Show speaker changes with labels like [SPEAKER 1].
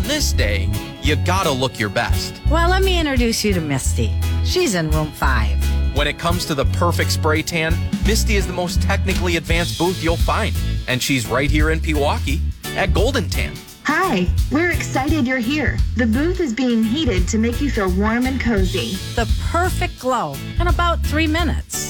[SPEAKER 1] on this day, you gotta look your best.
[SPEAKER 2] Well, let me introduce you to Misty. She's in room 5.
[SPEAKER 1] When it comes to the perfect spray tan, Misty is the most technically advanced booth you'll find. And she's right here in Pewaukee at Golden Tan.
[SPEAKER 3] Hi, we're excited you're here. The booth is being heated to make you feel warm and cozy.
[SPEAKER 2] The perfect glow in about 3 minutes.